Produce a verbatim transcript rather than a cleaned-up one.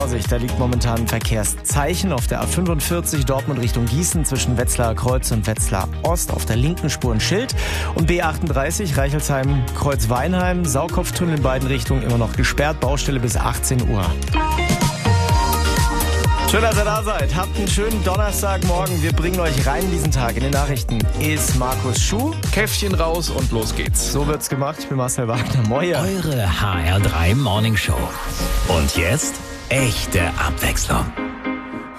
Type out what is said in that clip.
Da liegt momentan ein Verkehrszeichen auf der A fünfundvierzig Dortmund Richtung Gießen zwischen Wetzlar Kreuz und Wetzlar Ost. Auf der linken Spur ein Schild. Und B achtunddreißig Reichelsheim Kreuz Weinheim. Saukopftunnel in beiden Richtungen immer noch gesperrt. Baustelle bis achtzehn Uhr. Schön, dass ihr da seid. Habt einen schönen Donnerstagmorgen. Wir bringen euch rein in diesen Tag. In den Nachrichten ist Markus Schuh. Käffchen raus und los geht's. So wird's gemacht. Ich bin Marcel Wagner. Moin. Eure H R drei Morning Show. Und jetzt echte Abwechslung.